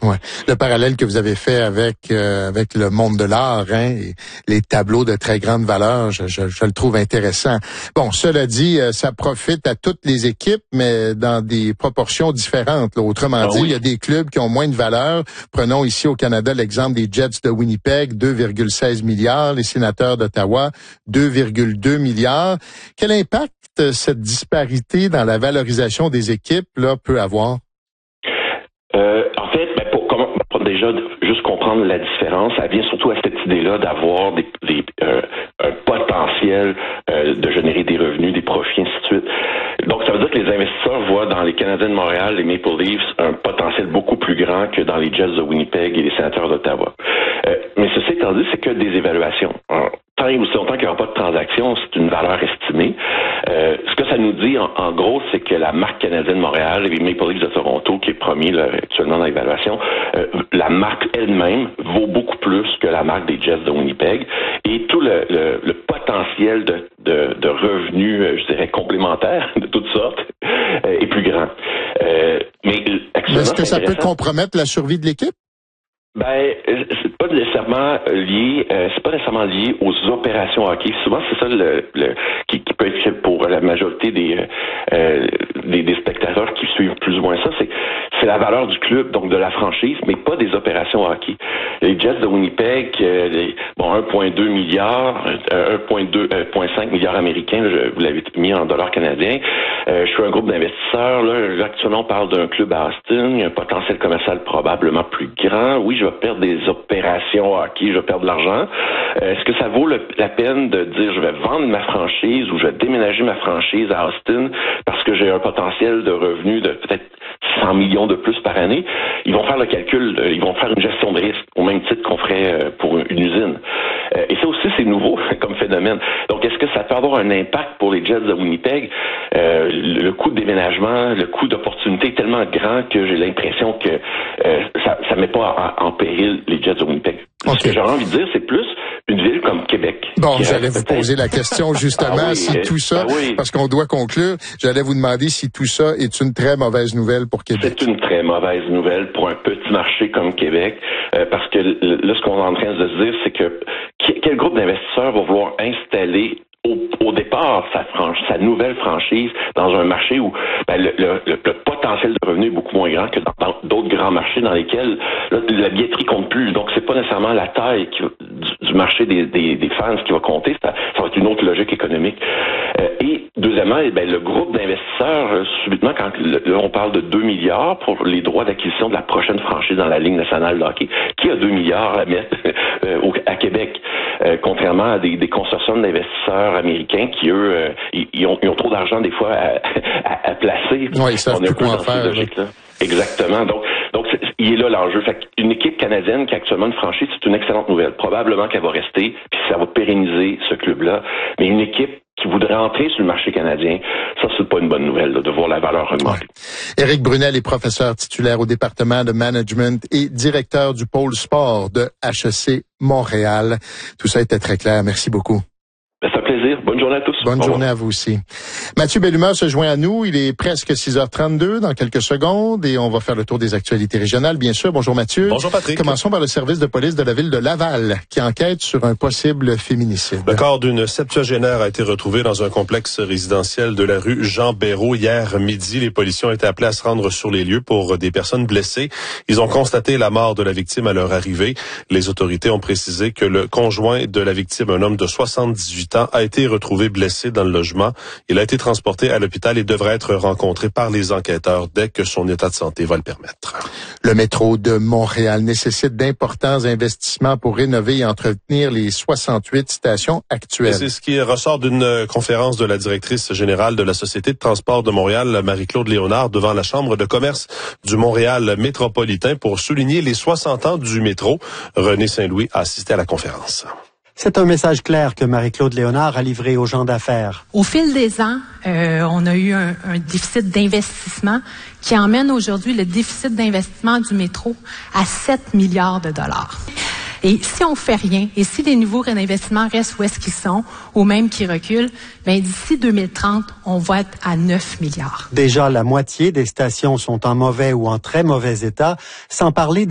Ouais. Le parallèle que vous avez fait avec le monde de l'art, hein, et les tableaux de très grande valeur, je le trouve intéressant. Bon, cela dit, ça profite à toutes les équipes, mais dans des proportions différentes. Là. Autrement dit, il y a des clubs qui ont moins de valeur. Prenons ici au Canada l'exemple des Jets de Winnipeg, 2,16 milliards, les Sénateurs d'Ottawa, 2,2 milliards. Quel impact cette disparité dans la valorisation des équipes là peut avoir? En fait, pour déjà juste comprendre la différence, ça vient surtout à cette idée-là d'avoir un potentiel de générer des revenus, des profits, ainsi de suite. Donc, ça veut dire que les investisseurs voient dans les Canadiens de Montréal, les Maple Leafs, un potentiel beaucoup plus grand que dans les Jets de Winnipeg et les Sénateurs d'Ottawa. Mais ceci étant dit, c'est que des évaluations. Alors, tant et aussi longtemps qu'il n'y aura pas de transaction, c'est une valeur estimée. Ce que ça nous dit, en gros, c'est que la marque canadienne de Montréal et les Maple Leafs de Toronto, qui est premier là, actuellement dans l'évaluation, la marque elle-même vaut beaucoup plus que la marque des Jets de Winnipeg. Et tout le potentiel de revenus, je dirais, complémentaires de toutes sortes, est plus grand. Mais est-ce que ça peut compromettre la survie de l'équipe? Ben, c'est pas nécessairement lié aux opérations hockey. Souvent, c'est ça qui peut être fait pour la majorité des spectateurs qui suivent plus ou moins ça. C'est la valeur du club, donc de la franchise, mais pas des opérations hockey. Les Jets de Winnipeg, 1,2 milliard, 1,5 milliard américains, vous l'avez mis en dollars canadiens. Je suis un groupe d'investisseurs. Là, actuellement, on parle d'un club à Austin. Il y a un potentiel commercial probablement plus grand. Oui, je vais perdre des opérations hockey, je vais perdre de l'argent. Est-ce que ça vaut la peine de dire je vais vendre ma franchise ou je vais déménager ma franchise à Austin parce que j'ai un potentiel de revenus de peut-être 100 millions de plus par année? Ils vont faire le calcul, ils vont faire une gestion de risque au même titre qu'on ferait pour une usine. Et ça aussi, c'est nouveau comme phénomène. Donc, est-ce que ça peut avoir un impact pour les Jets de Winnipeg? Le coût de déménagement, le coût d'opportunité est tellement grand que j'ai l'impression que ça met pas en péril les Jets de Winnipeg. Okay. Ce que j'aurais envie de dire, c'est plus une ville comme Québec. Bon, j'allais vous poser la question justement si tout ça, parce qu'on doit conclure, j'allais vous demander si tout ça est une très mauvaise nouvelle pour Québec. C'est une très mauvaise nouvelle pour un petit marché comme Québec, parce que là, ce qu'on est en train de se dire, c'est que quel groupe d'investisseurs va vouloir installer au départ sa nouvelle franchise dans un marché où le potentiel de revenu est beaucoup moins grand que dans d'autres grands marchés dans lesquels là, la billetterie compte plus. Donc c'est pas nécessairement la taille du marché des fans qui va compter, ça va être une autre logique économique. Et deuxièmement, le groupe d'investisseurs, subitement, quand là, on parle de 2 milliards pour les droits d'acquisition de la prochaine franchise dans la Ligue nationale de hockey, qui a 2 milliards à mettre à Québec, contrairement à des consortiums d'investisseurs américains qui, eux, ils ont trop d'argent des fois à placer. Oui, ils savent plus quoi en faire. Là. Exactement. Donc il est là l'enjeu. Fait qu'une équipe canadienne qui a actuellement une franchise, c'est une excellente nouvelle. Probablement qu'elle va rester, puis ça va pérenniser ce club-là. Mais une équipe qui voudrait entrer sur le marché canadien, ça, c'est pas une bonne nouvelle, là, de voir la valeur augmenter. Ouais. Éric Brunel est professeur titulaire au département de management et directeur du pôle sport de HEC Montréal. Tout ça était très clair. Merci beaucoup. Ça fait plaisir. Bonne journée à tous. Bonne journée à vous aussi. Mathieu Bellumeur se joint à nous. Il est presque 6h32 dans quelques secondes et on va faire le tour des actualités régionales, bien sûr. Bonjour Mathieu. Bonjour Patrick. Commençons par le service de police de la ville de Laval qui enquête sur un possible féminicide. Le corps d'une septuagénaire a été retrouvé dans un complexe résidentiel de la rue Jean-Béraud hier midi. Les policiers ont été appelés à se rendre sur les lieux pour des personnes blessées. Ils ont constaté la mort de la victime à leur arrivée. Les autorités ont précisé que le conjoint de la victime, un homme de 78 ans, a été retrouvé blessé dans le logement. Il a été transporté à l'hôpital et devrait être rencontré par les enquêteurs dès que son état de santé va le permettre. Le métro de Montréal nécessite d'importants investissements pour rénover et entretenir les 68 stations actuelles. C'est ce qui ressort d'une conférence de la directrice générale de la Société de transport de Montréal, Marie-Claude Léonard, devant la Chambre de commerce du Montréal métropolitain pour souligner les 60 ans du métro. René Saint-Louis a assisté à la conférence. C'est un message clair que Marie-Claude Léonard a livré aux gens d'affaires. Au fil des ans, on a eu un déficit d'investissement qui emmène aujourd'hui le déficit d'investissement du métro à 7 milliards de dollars. Et si on fait rien, et si les nouveaux réinvestissements restent où est-ce qu'ils sont, ou même qu'ils reculent, d'ici 2030, on va être à 9 milliards. Déjà, la moitié des stations sont en mauvais ou en très mauvais état, sans parler